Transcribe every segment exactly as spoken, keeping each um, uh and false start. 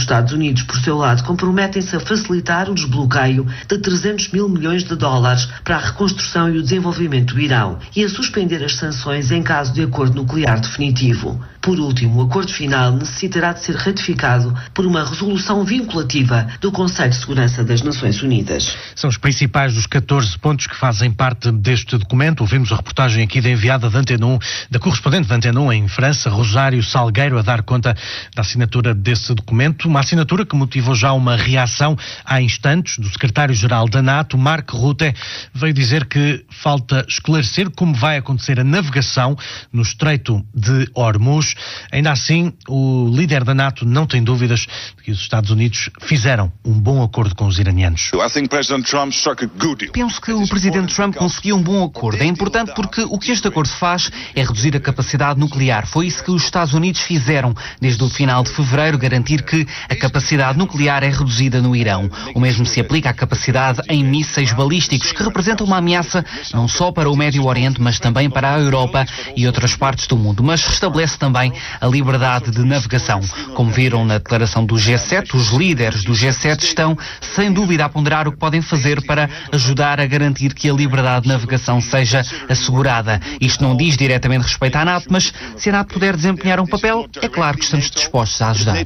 Estados Unidos, por seu lado, comprometem-se a facilitar o desbloqueio de trezentos mil milhões de dólares para a reconstrução e o desenvolvimento do Irão e a suspender as sanções em caso de acordo nuclear definitivo. Por último, o acordo final necessitará de ser ratificado por uma resolução vinculativa do Conselho de Segurança das Nações Unidas. São os principais dos catorze pontos que fazem parte deste documento. Ouvimos a reportagem aqui da enviada da Antena um, da correspondente da Antena um em França, Rosário Salgueiro, a dar conta da assinatura desse documento. Uma assinatura que motivou já uma reação há instantes do secretário-geral da NATO, Mark Rutte. Veio dizer que falta esclarecer como vai acontecer a navegação no Estreito de Hormuz. Ainda assim, o líder da NATO não tem dúvidas de que os Estados Unidos fizeram um bom acordo com os iranianos. Penso que o presidente Trump conseguiu um bom acordo. É importante porque o que este acordo faz é reduzir a capacidade nuclear. Foi isso que os Estados Unidos fizeram desde o final de fevereiro, garantir que a capacidade nuclear é reduzida no Irão. O mesmo se aplica à capacidade em mísseis balísticos, que representam uma ameaça não só para o Médio Oriente, mas também para a Europa e outras partes do mundo. Mas restabelece também a liberdade de navegação. Como viram na declaração do G sete, os líderes do G sete estão, sem dúvida, a ponderar o que podem fazer para ajudar a garantir que a liberdade de navegação seja assegurada. Isto não diz diretamente respeito à NATO, mas se a NATO puder desempenhar um papel, é claro que estamos dispostos a ajudar.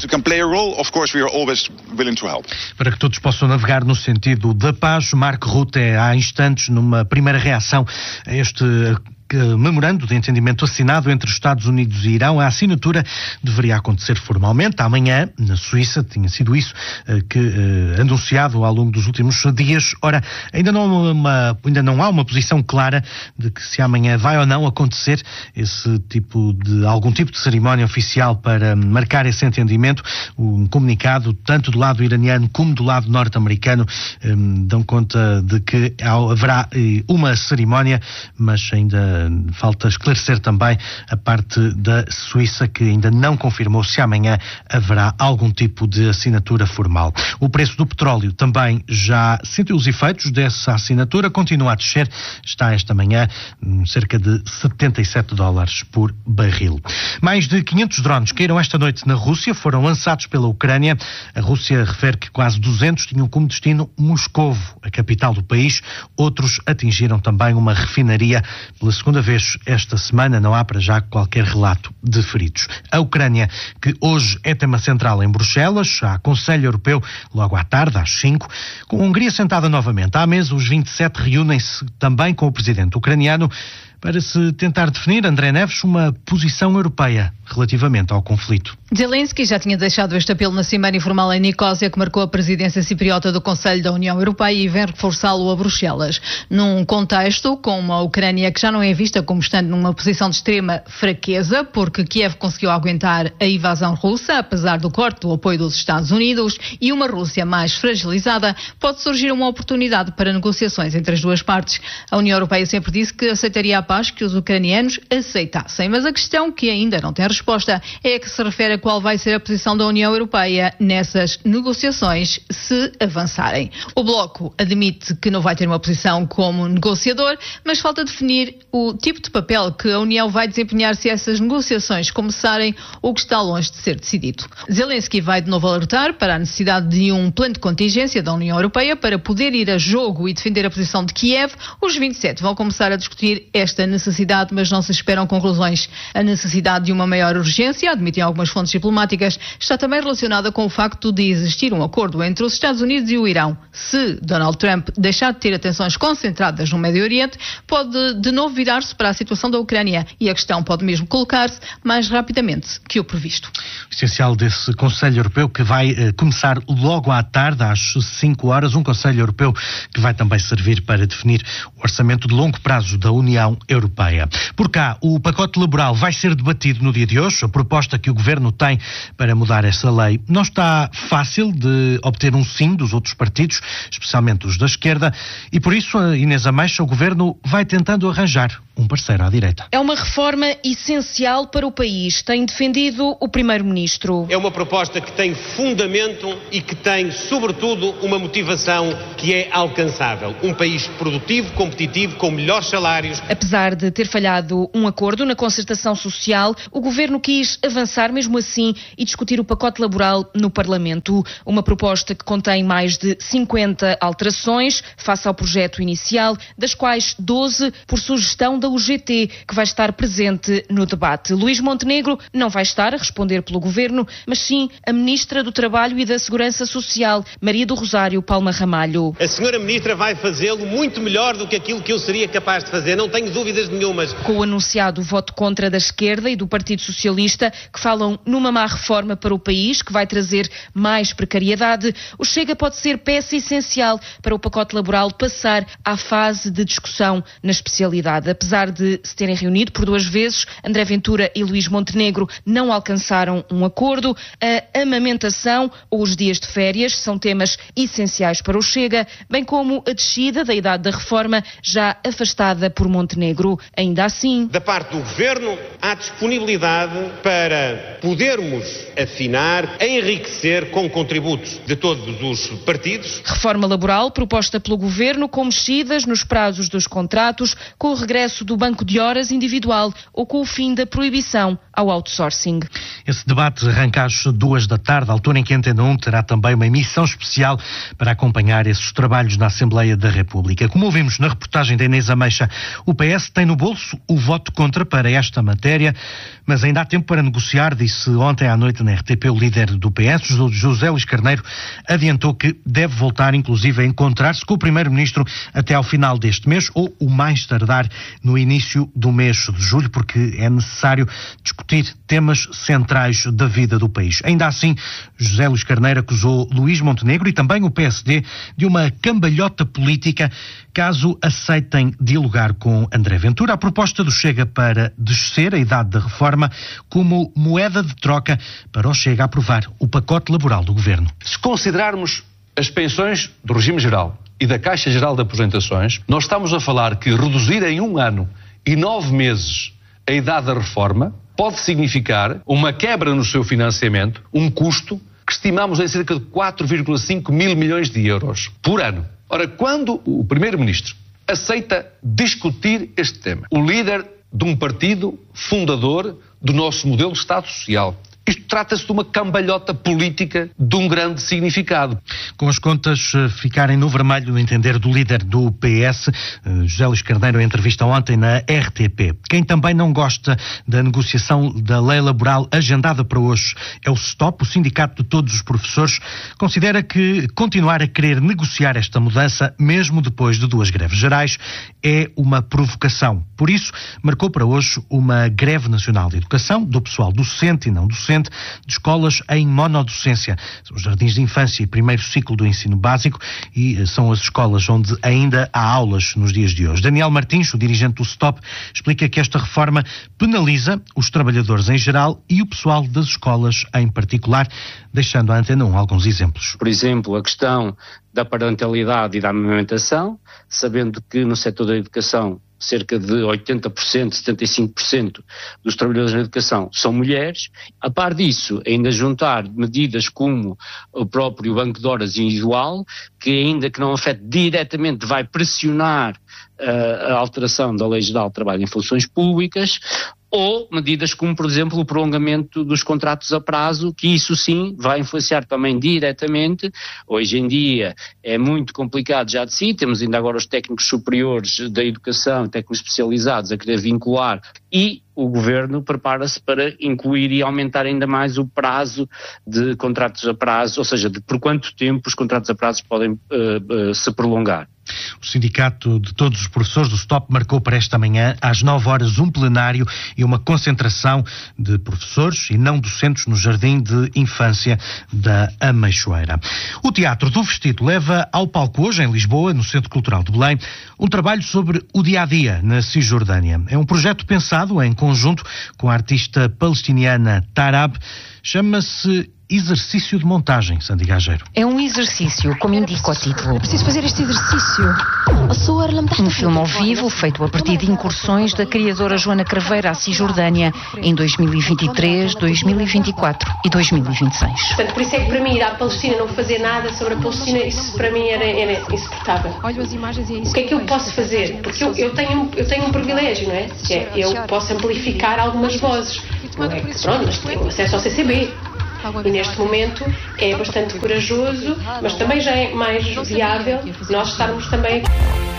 Para que todos possam navegar no sentido da paz, Mark Rutte, há instantes, numa primeira reação a este memorando de entendimento assinado entre os Estados Unidos e Irão. A assinatura deveria acontecer formalmente amanhã, na Suíça. Tinha sido isso uh, que uh, anunciado ao longo dos últimos dias. Ora, ainda não, uma, ainda não há uma posição clara de que se amanhã vai ou não acontecer esse tipo de, algum tipo de cerimónia oficial para marcar esse entendimento. Um comunicado, tanto do lado iraniano como do lado norte-americano, um, dão conta de que haverá uh, uma cerimónia, mas ainda falta esclarecer também a parte da Suíça, que ainda não confirmou se amanhã haverá algum tipo de assinatura formal. O preço do petróleo também já sentiu os efeitos dessa assinatura, continua a descer, está esta manhã cerca de setenta e sete dólares por barril. Mais de quinhentos drones caíram esta noite na Rússia, foram lançados pela Ucrânia. A Rússia refere que quase duzentos tinham como destino Moscovo, a capital do país. Outros atingiram também uma refinaria. Pela segunda vez esta semana não há para já qualquer relato de feridos. A Ucrânia, que hoje é tema central em Bruxelas, há Conselho Europeu logo à tarde, às cinco, com a Hungria sentada novamente à mesa, os vinte e sete reúnem-se também com o presidente ucraniano para se tentar definir, André Neves, uma posição europeia relativamente ao conflito. Zelensky já tinha deixado este apelo na Cimeira Informal em Nicósia, que marcou a presidência cipriota do Conselho da União Europeia, e vem reforçá-lo a Bruxelas. Num contexto com uma Ucrânia que já não é vista como estando numa posição de extrema fraqueza, porque Kiev conseguiu aguentar a invasão russa, apesar do corte do apoio dos Estados Unidos, e uma Rússia mais fragilizada, pode surgir uma oportunidade para negociações entre as duas partes. A União Europeia sempre disse que aceitaria a paz que os ucranianos aceitassem, mas a questão que ainda não tem resposta é a que se refere a qual vai ser a posição da União Europeia nessas negociações se avançarem. O Bloco admite que não vai ter uma posição como negociador, mas falta definir o tipo de papel que a União vai desempenhar se essas negociações começarem, o que está longe de ser decidido. Zelensky vai de novo alertar para a necessidade de um plano de contingência da União Europeia para poder ir a jogo e defender a posição de Kiev. Os vinte e sete vão começar a discutir esta necessidade, mas não se esperam conclusões. A necessidade de uma maior urgência, admitem algumas fontes diplomáticas, está também relacionada com o facto de existir um acordo entre os Estados Unidos e o Irão. Se Donald Trump deixar de ter atenções concentradas no Médio Oriente, pode de novo virar-se para a situação da Ucrânia, e a questão pode mesmo colocar-se mais rapidamente que o previsto. O essencial desse Conselho Europeu, que vai eh, começar logo à tarde, às cinco horas, um Conselho Europeu que vai também servir para definir o orçamento de longo prazo da União Europeia. Por cá, o pacote laboral vai ser debatido no dia de hoje. A proposta que o Governo tem para mudar essa lei não está fácil de obter um sim dos outros partidos, especialmente os da esquerda, e por isso, a Inês Ameixa, o Governo vai tentando arranjar um parceiro à direita. É uma reforma essencial para o país, tem defendido o Primeiro-Ministro. É uma proposta que tem fundamento e que tem, sobretudo, uma motivação que é alcançável. Um país produtivo, competitivo, com melhores salários. Apesar Apesar de ter falhado um acordo na concertação social, o Governo quis avançar mesmo assim e discutir o pacote laboral no Parlamento. Uma proposta que contém mais de cinquenta alterações face ao projeto inicial, das quais doze por sugestão da U G T, que vai estar presente no debate. Luís Montenegro não vai estar a responder pelo Governo, mas sim a Ministra do Trabalho e da Segurança Social, Maria do Rosário Palma Ramalho. A senhora Ministra vai fazê-lo muito melhor do que aquilo que eu seria capaz de fazer, não tenho dúvidas nenhumas. Com o anunciado voto contra da esquerda e do Partido Socialista, que falam numa má reforma para o país, que vai trazer mais precariedade, o Chega pode ser peça essencial para o pacote laboral passar à fase de discussão na especialidade. Apesar de se terem reunido por duas vezes, André Ventura e Luís Montenegro não alcançaram um acordo. A amamentação ou os dias de férias são temas essenciais para o Chega, bem como a descida da idade da reforma, já afastada por Montenegro. Ainda assim, da parte do Governo, há disponibilidade para podermos afinar, enriquecer com contributos de todos os partidos. Reforma laboral proposta pelo Governo com mexidas nos prazos dos contratos, com o regresso do banco de horas individual ou com o fim da proibição ao outsourcing. Esse debate arranca às duas da tarde, altura em que a Antena um terá também uma emissão especial para acompanhar esses trabalhos na Assembleia da República. Como ouvimos na reportagem da Inês Ameixa, o P S tem no bolso o voto contra para esta matéria, mas ainda há tempo para negociar, disse ontem à noite na R T P o líder do P S, José Luís Carneiro, adiantou que deve voltar inclusive a encontrar-se com o Primeiro-Ministro até ao final deste mês ou o mais tardar no início do mês de julho, porque é necessário discutir temas centrais da vida do país. Ainda assim, José Luís Carneiro acusou Luís Montenegro e também o P S D de uma cambalhota política caso aceitem dialogar com André Ventura. A proposta do Chega para descer a idade da reforma como moeda de troca para o Chega aprovar o pacote laboral do Governo. Se considerarmos as pensões do regime geral e da Caixa Geral de Aposentações, nós estamos a falar que reduzir em um ano e nove meses a idade da reforma pode significar uma quebra no seu financiamento, um custo que estimamos em cerca de quatro vírgula cinco mil milhões de euros por ano. Ora, quando o Primeiro-Ministro aceita discutir este tema, o líder de um partido fundador do nosso modelo de Estado Social, isto trata-se de uma cambalhota política de um grande significado. Com as contas ficarem no vermelho no entender do líder do P S, José Luís Carneiro, em entrevista ontem na R T P. Quem também não gosta da negociação da lei laboral agendada para hoje é o STOP, o Sindicato de Todos os Professores. Considera que continuar a querer negociar esta mudança, mesmo depois de duas greves gerais, é uma provocação. Por isso, marcou para hoje uma greve nacional de educação do pessoal docente e não docente de escolas em monodocência. São os jardins de infância e primeiro ciclo do ensino básico e são as escolas onde ainda há aulas nos dias de hoje. Daniel Martins, o dirigente do STOP, explica que esta reforma penaliza os trabalhadores em geral e o pessoal das escolas em particular, deixando à Antena um alguns exemplos. Por exemplo, a questão da parentalidade e da amamentação, sabendo que no setor da educação cerca de oitenta por cento, setenta e cinco por cento dos trabalhadores na educação são mulheres. A par disso, ainda juntar medidas como o próprio banco de horas individual, que ainda que não afete diretamente, vai pressionar uh, a alteração da Lei Geral de Trabalho em Funções Públicas, ou medidas como, por exemplo, o prolongamento dos contratos a prazo, que isso sim vai influenciar também diretamente. Hoje em dia é muito complicado já de si, temos ainda agora os técnicos superiores da educação, técnicos especializados a querer vincular, e o Governo prepara-se para incluir e aumentar ainda mais o prazo de contratos a prazo, ou seja, de por quanto tempo os contratos a prazo podem uh, uh, se prolongar. O Sindicato de Todos os Professores do STOP marcou para esta manhã, às nove horas, um plenário e uma concentração de professores e não docentes no Jardim de Infância da Ameixoeira. O Teatro do Vestido leva ao palco hoje, em Lisboa, no Centro Cultural de Belém, um trabalho sobre o dia-a-dia na Cisjordânia. É um projeto pensado em conjunto com a artista palestiniana Tarab, chama-se exercício de montagem, Sandy Gageiro. É um exercício, como indica o título. Eu preciso fazer este exercício. Um filme ao vivo feito a partir de incursões da criadora Joana Craveiro à Cisjordânia em dois mil e vinte e três, dois mil e vinte e quatro e dois mil e vinte e seis. Portanto, por isso é que para mim ir à Palestina não fazer nada sobre a Palestina, isso para mim era, era insuportável. Olho as imagens e é isso. O que é que eu posso fazer? Porque eu, eu, tenho, eu tenho um privilégio, não é? Que é eu posso amplificar algumas vozes. Não é que, pronto, mas tenho acesso ao C C B. E neste momento é bastante corajoso, mas também já é mais viável nós estarmos também...